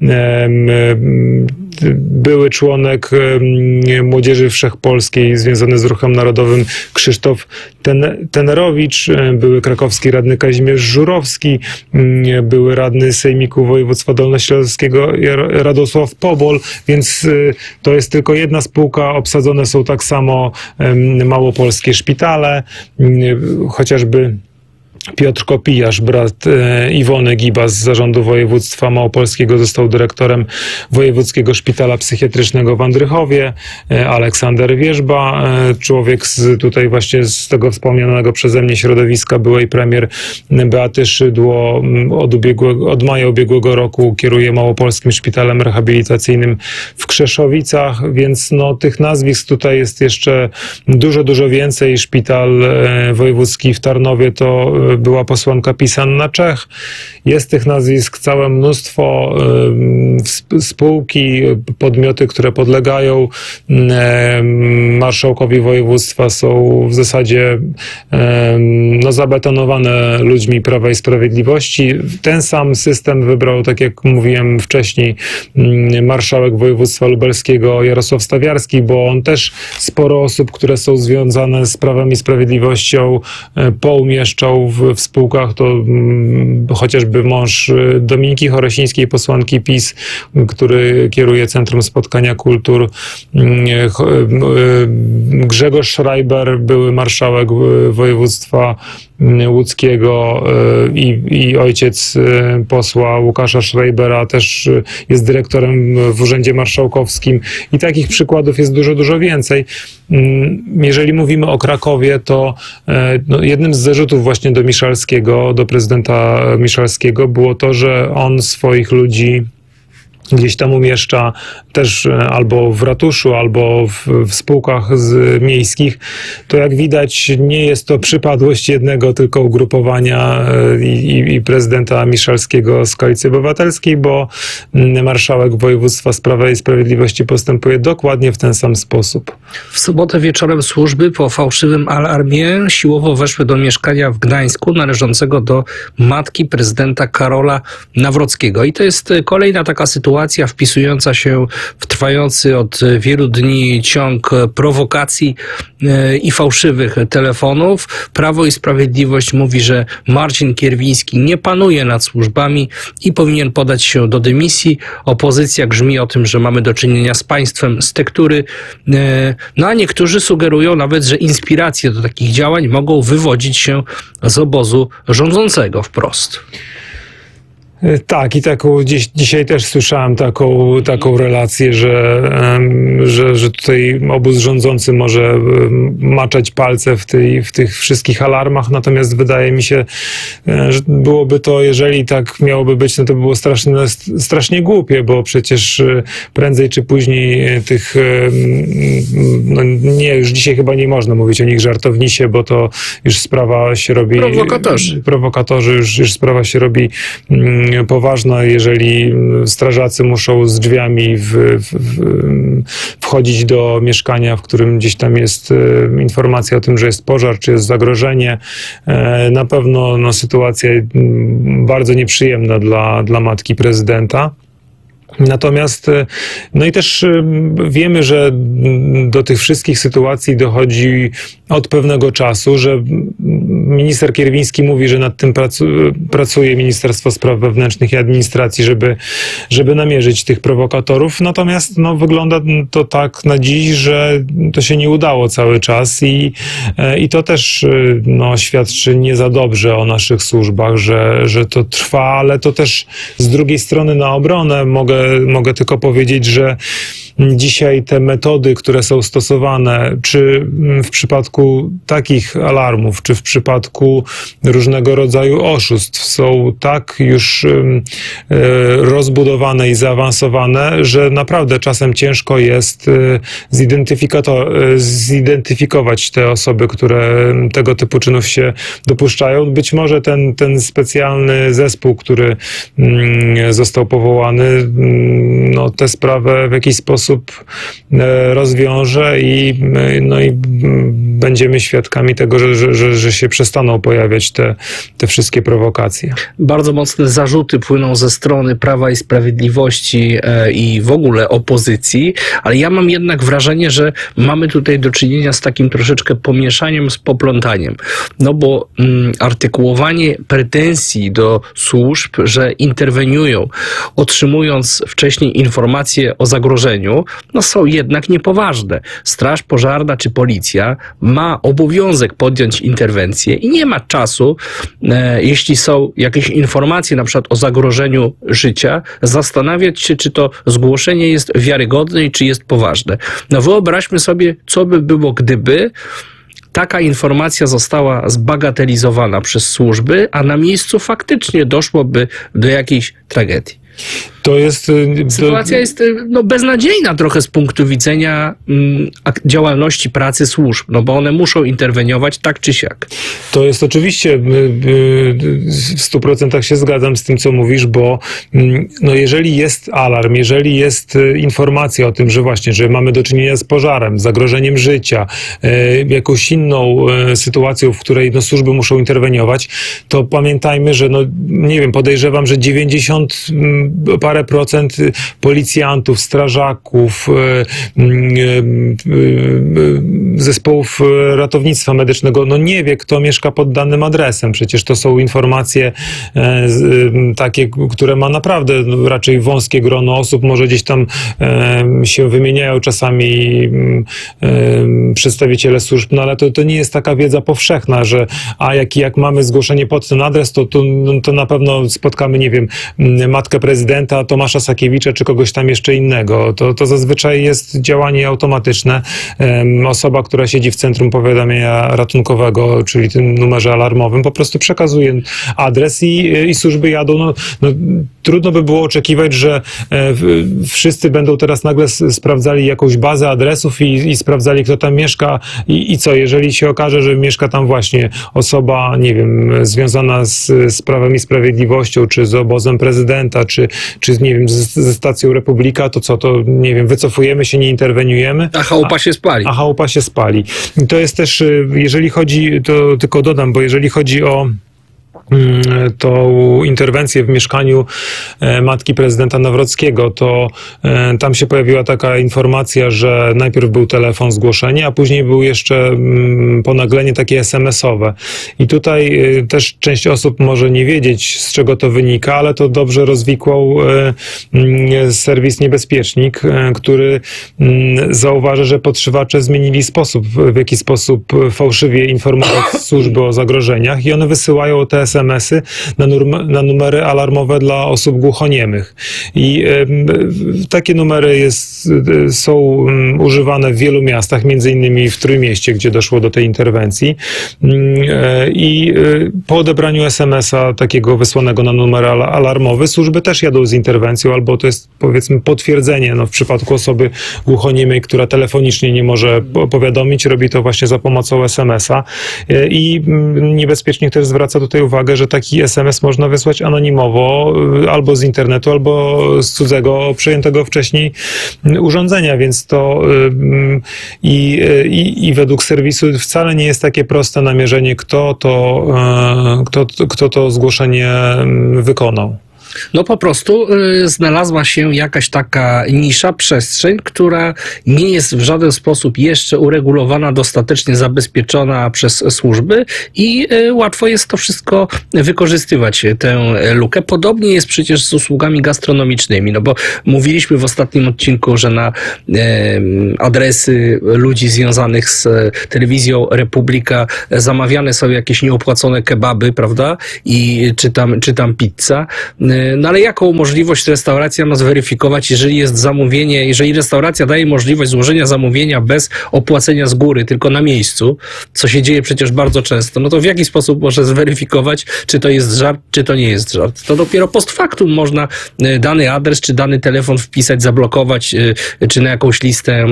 były członek Młodzieży Wszechpolskiej związany z Ruchem Narodowym Krzysztof Ten- Tenerowicz, były krakowski radny Kazimierz Żurowski, były radny Sejmiku Województwa Dolnośląskiego Radosław Pobol, więc to jest tylko jedna spółka. Obsadzone są tak samo małopolskie szpitale, chociażby Piotr Kopijarz, brat e, Iwony Giba z Zarządu Województwa Małopolskiego, został dyrektorem Wojewódzkiego Szpitala Psychiatrycznego w Andrychowie. E, Aleksander Wierzba, e, człowiek z tutaj właśnie z tego wspomnianego przeze mnie środowiska byłej premier Beaty Szydło, od, ubiegłego, od maja ubiegłego roku kieruje Małopolskim Szpitalem Rehabilitacyjnym w Krzeszowicach, więc no, tych nazwisk tutaj jest jeszcze dużo, dużo więcej. Szpital e, wojewódzki w Tarnowie to była posłanka PiS Anna Czech. Jest tych nazwisk całe mnóstwo. Spółki, podmioty, które podlegają marszałkowi województwa są w zasadzie no, zabetonowane ludźmi Prawa i Sprawiedliwości. Ten sam system wybrał, tak jak mówiłem wcześniej, marszałek województwa lubelskiego Jarosław Stawiarski, bo on też sporo osób, które są związane z Prawem i Sprawiedliwością, poumieszczał w, w spółkach. To mm, chociażby mąż Dominiki Chorosińskiej, posłanki PiS, który kieruje Centrum Spotkania Kultur, Grzegorz Schreiber, były marszałek województwa łódzkiego i, i ojciec posła Łukasza Schreibera też jest dyrektorem w Urzędzie Marszałkowskim i takich przykładów jest dużo, dużo więcej. Jeżeli mówimy o Krakowie, to no, jednym z zarzutów właśnie do Miszalskiego, do prezydenta Miszalskiego było to, że on swoich ludzi gdzieś tam umieszcza też albo w ratuszu, albo w, w spółkach z, miejskich, to jak widać nie jest to przypadłość jednego tylko ugrupowania i, i, i prezydenta Miszalskiego z Koalicji Obywatelskiej, bo marszałek województwa z Prawa i Sprawiedliwości postępuje dokładnie w ten sam sposób. W sobotę wieczorem służby po fałszywym alarmie siłowo weszły do mieszkania w Gdańsku należącego do matki prezydenta Karola Nawrockiego. I to jest kolejna taka sytuacja, sytuacja wpisująca się w trwający od wielu dni ciąg prowokacji i fałszywych telefonów. Prawo i Sprawiedliwość mówi, że Marcin Kierwiński nie panuje nad służbami i powinien podać się do dymisji. Opozycja grzmi o tym, że mamy do czynienia z państwem z tektury. No a niektórzy sugerują nawet, że inspiracje do takich działań mogą wywodzić się z obozu rządzącego wprost. Tak, i taką dziś, dzisiaj też słyszałem taką, taką relację, że, że, że tutaj obóz rządzący może maczać palce w, tej, w tych wszystkich alarmach, natomiast wydaje mi się, że byłoby to, jeżeli tak miałoby być, no to by było strasznie, strasznie głupie, bo przecież prędzej czy później tych, no nie, już dzisiaj chyba nie można mówić o nich żartownisie, bo to już sprawa się robi... Prowokatorzy. Prowokatorzy, już, już sprawa się robi poważna, jeżeli strażacy muszą z drzwiami w, w, w, wchodzić do mieszkania, w którym gdzieś tam jest e, informacja o tym, że jest pożar, czy jest zagrożenie. E, na pewno no, sytuacja bardzo nieprzyjemna dla, dla matki prezydenta. Natomiast, no i też wiemy, że do tych wszystkich sytuacji dochodzi od pewnego czasu, że minister Kierwiński mówi, że nad tym pracu, pracuje Ministerstwo Spraw Wewnętrznych i Administracji, żeby, żeby namierzyć tych prowokatorów. Natomiast no, wygląda to tak na dziś, że to się nie udało cały czas i, i to też no, świadczy nie za dobrze o naszych służbach, że, że to trwa, ale to też z drugiej strony na obronę mogę Mogę tylko powiedzieć, że dzisiaj te metody, które są stosowane, czy w przypadku takich alarmów, czy w przypadku różnego rodzaju oszustw, są tak już rozbudowane i zaawansowane, że naprawdę czasem ciężko jest zidentyfikować te osoby, które tego typu czynów się dopuszczają. Być może ten, ten specjalny zespół, który został powołany, no, tę sprawę w jakiś sposób rozwiąże i, no i będziemy świadkami tego, że, że, że się przestaną pojawiać te, te wszystkie prowokacje. Bardzo mocne zarzuty płyną ze strony Prawa i Sprawiedliwości i w ogóle opozycji, ale ja mam jednak wrażenie, że mamy tutaj do czynienia z takim troszeczkę pomieszaniem, z poplątaniem. No bo mm, artykułowanie pretensji do służb, że interweniują, otrzymując wcześniej informacje o zagrożeniu, no są jednak niepoważne. Straż Pożarna czy policja ma obowiązek podjąć interwencję i nie ma czasu, e, jeśli są jakieś informacje na przykład o zagrożeniu życia, zastanawiać się, czy to zgłoszenie jest wiarygodne i czy jest poważne. No wyobraźmy sobie, co by było, gdyby taka informacja została zbagatelizowana przez służby, a na miejscu faktycznie doszłoby do jakiejś tragedii. To jest... To... Sytuacja jest no, beznadziejna trochę z punktu widzenia mm, działalności pracy służb, no bo one muszą interweniować tak czy siak. To jest oczywiście, w stu procentach się zgadzam z tym, co mówisz, bo no, jeżeli jest alarm, jeżeli jest informacja o tym, że właśnie, że mamy do czynienia z pożarem, zagrożeniem życia, jakąś inną sytuacją, w której no, służby muszą interweniować, to pamiętajmy, że no, nie wiem, podejrzewam, że dziewięćdziesiąt parę procent policjantów, strażaków, zespołów ratownictwa medycznego, no nie wie, kto mieszka pod danym adresem. Przecież to są informacje takie, które ma naprawdę raczej wąskie grono osób, może gdzieś tam się wymieniają czasami przedstawiciele służb, no ale to, to nie jest taka wiedza powszechna, że a jak, jak mamy zgłoszenie pod ten adres, to, to, to na pewno spotkamy, nie wiem, matkę prezydenta, Tomasza Sakiewicza, czy kogoś tam jeszcze innego. To, to zazwyczaj jest działanie automatyczne. Um, osoba, która siedzi w centrum powiadamiania ratunkowego, czyli tym numerze alarmowym, po prostu przekazuje adres i, i służby jadą. No, no, trudno by było oczekiwać, że e, wszyscy będą teraz nagle sprawdzali jakąś bazę adresów i, i sprawdzali, kto tam mieszka i, i co, jeżeli się okaże, że mieszka tam właśnie osoba, nie wiem, związana z, z Prawem i Sprawiedliwością, czy z obozem prezydenta, czy, czy nie wiem, ze, ze stacją Republika, to co, to nie wiem, wycofujemy się, nie interweniujemy. A chałupa się spali. A chałupa się spali. I to jest też, jeżeli chodzi, to tylko dodam, bo jeżeli chodzi o tą interwencję w mieszkaniu matki prezydenta Nawrockiego, to tam się pojawiła taka informacja, że najpierw był telefon, zgłoszenie, a później był jeszcze ponaglenie takie es em esowe. I tutaj też część osób może nie wiedzieć, z czego to wynika, ale to dobrze rozwikłał serwis Niebezpiecznik, który zauważa, że podszywacze zmienili sposób, w jaki sposób fałszywie informować służby o zagrożeniach i one wysyłają te es em esy na, num- na numery alarmowe dla osób głuchoniemych. I y, takie numery jest, y, są y, używane w wielu miastach, między innymi w Trójmieście, gdzie doszło do tej interwencji. I y, y, po odebraniu es em esa takiego wysłanego na numer al- alarmowy służby też jadą z interwencją, albo to jest, powiedzmy, potwierdzenie. No, w przypadku osoby głuchoniemej, która telefonicznie nie może powiadomić, robi to właśnie za pomocą es em esa. Y, I y, Niebezpiecznik też zwraca tutaj uwagę, że taki es em es można wysłać anonimowo albo z internetu, albo z cudzego, przejętego wcześniej urządzenia, więc to i, i, i według serwisu wcale nie jest takie proste namierzenie, kto to, kto, kto to zgłoszenie wykonał. No po prostu y, znalazła się jakaś taka nisza, przestrzeń, która nie jest w żaden sposób jeszcze uregulowana, dostatecznie zabezpieczona przez służby i y, łatwo jest to wszystko wykorzystywać, tę lukę. Podobnie jest przecież z usługami gastronomicznymi, no bo mówiliśmy w ostatnim odcinku, że na y, adresy ludzi związanych z telewizją Republika zamawiane są jakieś nieopłacone kebaby, prawda? I czy tam, czy tam pizza. No ale jaką możliwość restauracja ma zweryfikować, jeżeli jest zamówienie, jeżeli restauracja daje możliwość złożenia zamówienia bez opłacenia z góry, tylko na miejscu, co się dzieje przecież bardzo często, no to w jaki sposób może zweryfikować, czy to jest żart, czy to nie jest żart? To dopiero post factum można dany adres, czy dany telefon wpisać, zablokować, czy na jakąś listę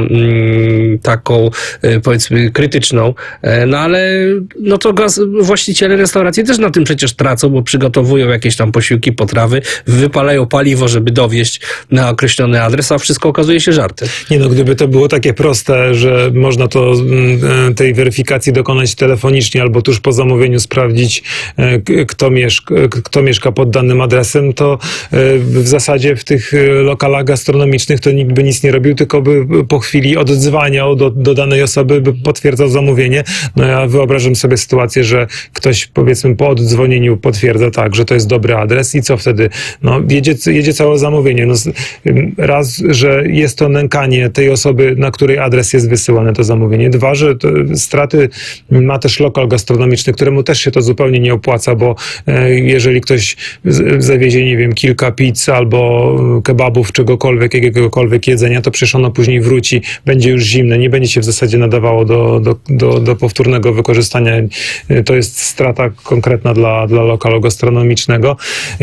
taką, powiedzmy, krytyczną. No ale no to gaz, właściciele restauracji też na tym przecież tracą, bo przygotowują jakieś tam posiłki, potrawy, wypalają paliwo, żeby dowieść na określony adres, a wszystko okazuje się żartem. Nie no, gdyby to było takie proste, że można to tej weryfikacji dokonać telefonicznie albo tuż po zamówieniu sprawdzić, kto mieszka, kto mieszka pod danym adresem, to w zasadzie w tych lokalach gastronomicznych to nikt by nic nie robił, tylko by po chwili oddzwaniał do, do danej osoby, by potwierdzał zamówienie. No ja wyobrażam sobie sytuację, że ktoś, powiedzmy, po oddzwonieniu potwierdza tak, że to jest dobry adres i co wtedy? No, jedzie, jedzie całe zamówienie. No, raz, że jest to nękanie tej osoby, na której adres jest wysyłane to zamówienie. Dwa, że to straty ma też lokal gastronomiczny, któremu też się to zupełnie nie opłaca, bo e, jeżeli ktoś z, zawiezie, nie wiem, kilka pizz albo kebabów, czegokolwiek, jakiegokolwiek jedzenia, to przecież ono później wróci, będzie już zimne, nie będzie się w zasadzie nadawało do, do, do, do powtórnego wykorzystania. To jest strata konkretna dla, dla lokalu gastronomicznego.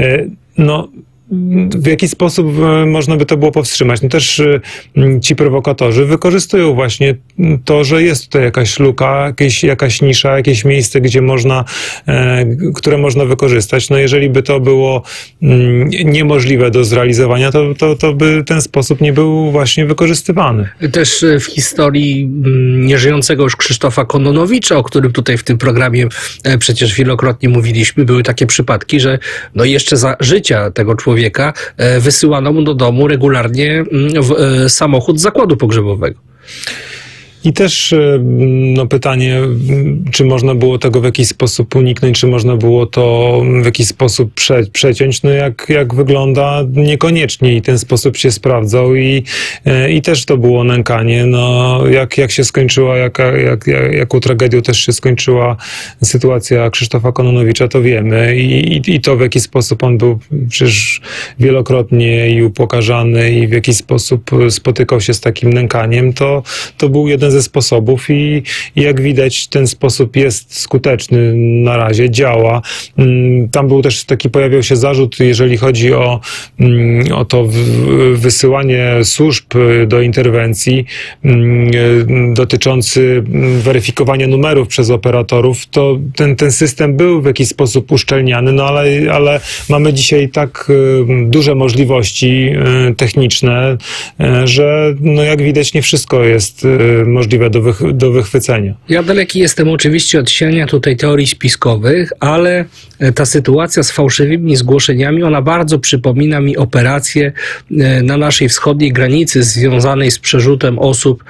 No, w jaki sposób można by to było powstrzymać? No też ci prowokatorzy wykorzystują właśnie to, że jest tutaj jakaś luka, jakieś, jakaś nisza, jakieś miejsce, gdzie można, e, które można wykorzystać. No jeżeli by to było mm, niemożliwe do zrealizowania, to, to, to by ten sposób nie był właśnie wykorzystywany. Też w historii nieżyjącego już Krzysztofa Kononowicza, o którym tutaj w tym programie przecież wielokrotnie mówiliśmy, były takie przypadki, że no jeszcze za życia tego człowieka wysyłano mu do domu regularnie samochód z zakładu pogrzebowego. I też no, pytanie, czy można było tego w jakiś sposób uniknąć, czy można było to w jakiś sposób prze, przeciąć, no jak, jak wygląda, niekoniecznie i ten sposób się sprawdzał i, i też to było nękanie. No, jak, jak się skończyła, jaka, jak, jak, jaką tragedią też się skończyła sytuacja Krzysztofa Kononowicza, to wiemy i, i, i to w jaki sposób on był przecież wielokrotnie i upokarzany i w jaki sposób spotykał się z takim nękaniem, to, to był jeden ze sposobów i, i jak widać ten sposób jest skuteczny na razie, działa. Tam był też taki, pojawiał się zarzut, jeżeli chodzi o, o to wysyłanie służb do interwencji dotyczący weryfikowania numerów przez operatorów, to ten, ten system był w jakiś sposób uszczelniany, no ale, ale mamy dzisiaj tak duże możliwości techniczne, że no jak widać nie wszystko jest możliwe możliwe do, wych, do wychwycenia. Ja daleki jestem oczywiście od siania tutaj teorii spiskowych, ale ta sytuacja z fałszywymi zgłoszeniami, ona bardzo przypomina mi operację na naszej wschodniej granicy związanej z przerzutem osób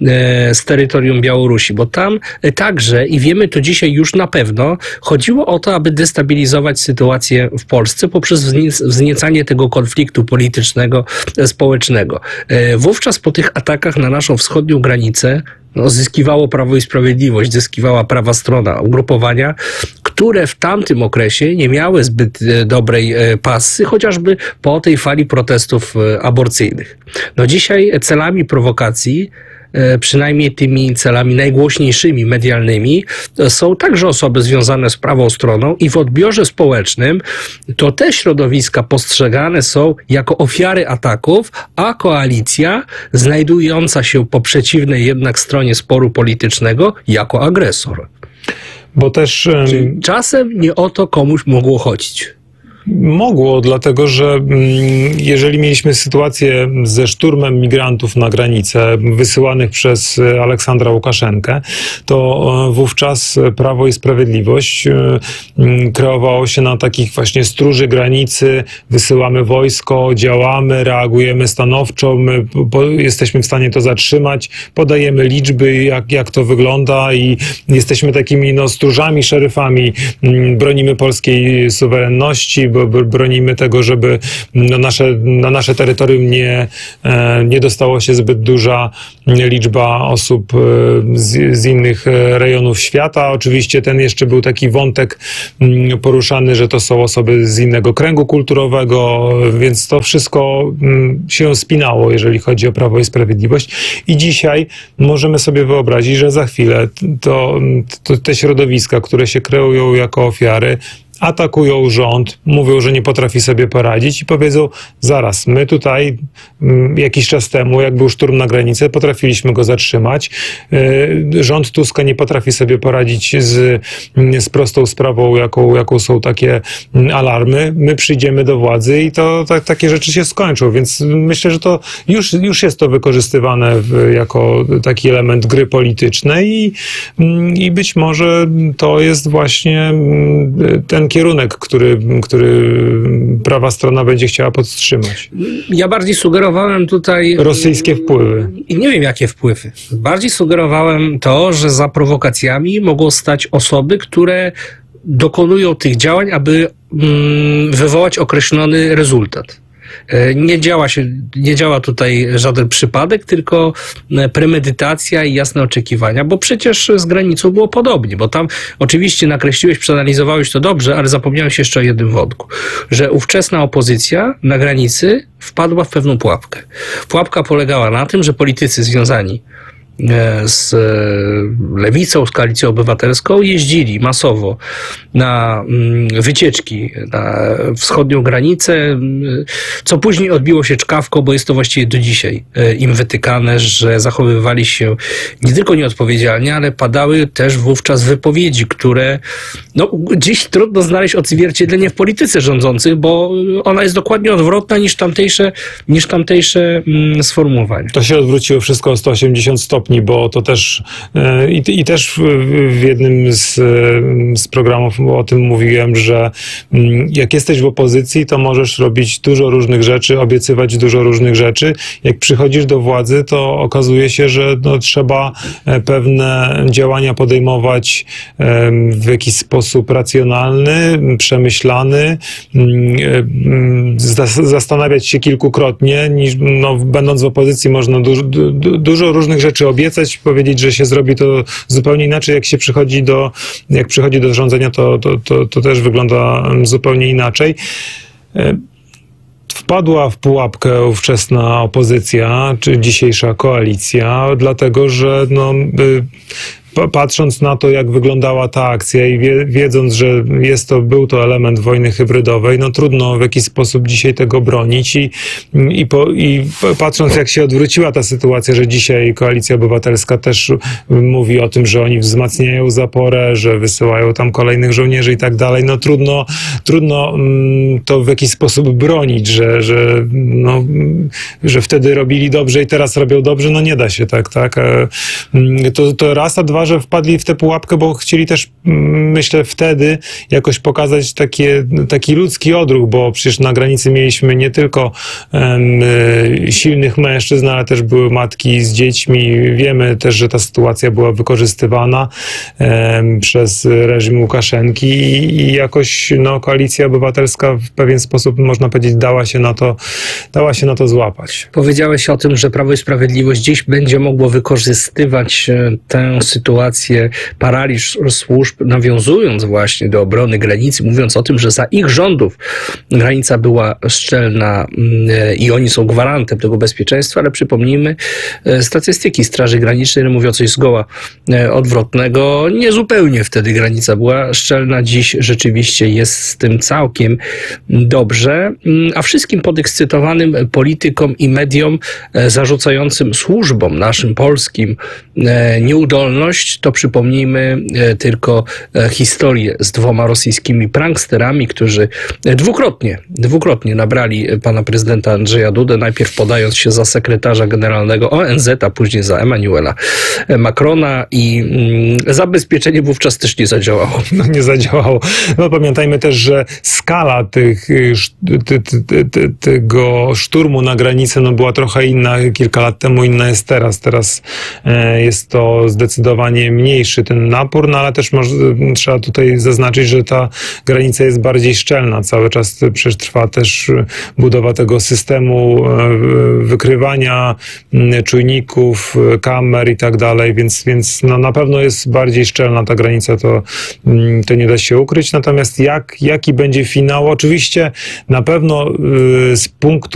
z terytorium Białorusi, bo tam także, i wiemy to dzisiaj już na pewno, chodziło o to, aby destabilizować sytuację w Polsce poprzez wzniecanie tego konfliktu politycznego, społecznego. Wówczas po tych atakach na naszą wschodnią granicę no, zyskiwało Prawo i Sprawiedliwość, zyskiwała prawa strona, ugrupowania, które w tamtym okresie nie miały zbyt dobrej pasy, chociażby po tej fali protestów aborcyjnych. No dzisiaj celami prowokacji, przynajmniej tymi celami najgłośniejszymi, medialnymi, są także osoby związane z prawą stroną i w odbiorze społecznym to te środowiska postrzegane są jako ofiary ataków, a koalicja znajdująca się po przeciwnej jednak stronie sporu politycznego jako agresor. Bo też Czyli czasem nie o to komuś mogło chodzić. Mogło, dlatego że jeżeli mieliśmy sytuację ze szturmem migrantów na granicę wysyłanych przez Aleksandra Łukaszenkę, to wówczas Prawo i Sprawiedliwość kreowało się na takich właśnie stróży granicy, wysyłamy wojsko, działamy, reagujemy stanowczo, my jesteśmy w stanie to zatrzymać, podajemy liczby, jak, jak to wygląda i jesteśmy takimi no, stróżami, szeryfami, bronimy polskiej suwerenności, bronimy tego, żeby na nasze, na nasze terytorium nie, nie dostało się zbyt duża liczba osób z, z innych rejonów świata. Oczywiście ten jeszcze był taki wątek poruszany, że to są osoby z innego kręgu kulturowego, więc to wszystko się spinało, jeżeli chodzi o Prawo i Sprawiedliwość. I dzisiaj możemy sobie wyobrazić, że za chwilę to, to te środowiska, które się kreują jako ofiary, atakują rząd, mówią, że nie potrafi sobie poradzić i powiedzą, zaraz, my tutaj m, jakiś czas temu, jak był szturm na granicę, potrafiliśmy go zatrzymać. Yy, rząd Tuska nie potrafi sobie poradzić z, z prostą sprawą, jaką, jaką są takie alarmy. My przyjdziemy do władzy i to tak, takie rzeczy się skończą, więc myślę, że to już, już jest to wykorzystywane w, jako taki element gry politycznej i, i być może to jest właśnie ten kierunek, który, który prawa strona będzie chciała podtrzymać. Ja bardziej sugerowałem tutaj... Rosyjskie wpływy. I nie wiem, jakie wpływy. Bardziej sugerowałem to, że za prowokacjami mogą stać osoby, które dokonują tych działań, aby mm, wywołać określony rezultat. Nie działa się, nie działa tutaj żaden przypadek, tylko premedytacja i jasne oczekiwania, bo przecież z granicą było podobnie, bo tam oczywiście nakreśliłeś, przeanalizowałeś to dobrze, ale zapomniałeś jeszcze o jednym wątku, że ówczesna opozycja na granicy wpadła w pewną pułapkę. Pułapka polegała na tym, że politycy związani z Lewicą, z Koalicją Obywatelską jeździli masowo na wycieczki na wschodnią granicę, co później odbiło się czkawką, bo jest to właściwie do dzisiaj im wytykane, że zachowywali się nie tylko nieodpowiedzialnie, ale padały też wówczas wypowiedzi, które no, dziś trudno znaleźć odzwierciedlenie w polityce rządzących, bo ona jest dokładnie odwrotna niż tamtejsze, niż tamtejsze sformułowania. To się odwróciło wszystko o sto osiemdziesiąt stopni, bo to też i, i też w jednym z, z programów o tym mówiłem, że jak jesteś w opozycji, to możesz robić dużo różnych rzeczy, obiecywać dużo różnych rzeczy. Jak przychodzisz do władzy, to okazuje się, że no, trzeba pewne działania podejmować w jakiś sposób racjonalny, przemyślany, zastanawiać się kilkukrotnie, niż no, będąc w opozycji można dużo, du, dużo różnych rzeczy obiecać, powiedzieć, że się zrobi to zupełnie inaczej. Jak się przychodzi do, jak przychodzi do rządzenia, to, to, to, to też wygląda zupełnie inaczej. Wpadła w pułapkę ówczesna opozycja, czy dzisiejsza koalicja, dlatego że no, pa- patrząc na to, jak wyglądała ta akcja i wie, wiedząc, że jest to, był to element wojny hybrydowej, no trudno w jakiś sposób dzisiaj tego bronić i, i, po, i patrząc, jak się odwróciła ta sytuacja, że dzisiaj Koalicja Obywatelska też mówi o tym, że oni wzmacniają zaporę, że wysyłają tam kolejnych żołnierzy i tak dalej, no trudno, trudno to w jakiś sposób bronić, że, że, no, że wtedy robili dobrze i teraz robią dobrze, no nie da się tak, tak. To, to raz, a dwa, że wpadli w tę pułapkę, bo chcieli też, myślę, wtedy jakoś pokazać takie, taki ludzki odruch, bo przecież na granicy mieliśmy nie tylko um, silnych mężczyzn, ale też były matki z dziećmi. Wiemy też, że ta sytuacja była wykorzystywana um, przez reżim Łukaszenki i, i jakoś no, Koalicja Obywatelska w pewien sposób, można powiedzieć, dała się na to, dała się na to złapać. Powiedziałeś o tym, że Prawo i Sprawiedliwość dziś będzie mogło wykorzystywać tę sytuację, paraliż służb, nawiązując właśnie do obrony granicy, mówiąc o tym, że za ich rządów granica była szczelna i oni są gwarantem tego bezpieczeństwa, ale przypomnijmy, statystyki Straży Granicznej mówią coś zgoła odwrotnego. Niezupełnie wtedy granica była szczelna, dziś rzeczywiście jest z tym całkiem dobrze, a wszystkim podekscytowanym politykom i mediom zarzucającym służbom naszym polskim nieudolność, to przypomnijmy tylko historię z dwoma rosyjskimi pranksterami, którzy dwukrotnie, dwukrotnie nabrali pana prezydenta Andrzeja Dudę, najpierw podając się za sekretarza generalnego O N Z, a później za Emmanuela Macrona i zabezpieczenie wówczas też nie zadziałało. No nie zadziałało. No pamiętajmy też, że skala tych, ty, ty, ty, tego szturmu na granicę no była trochę inna kilka lat temu, inna jest teraz. Teraz e, jest to zdecydowanie mniejszy ten napór, no ale też może, trzeba tutaj zaznaczyć, że ta granica jest bardziej szczelna. Cały czas przecież trwa też budowa tego systemu e, wykrywania e, czujników, e, kamer i tak dalej, więc, więc no, na pewno jest bardziej szczelna ta granica, to, to nie da się ukryć. Natomiast jak, jaki będzie finał? Oczywiście na pewno y, z punktu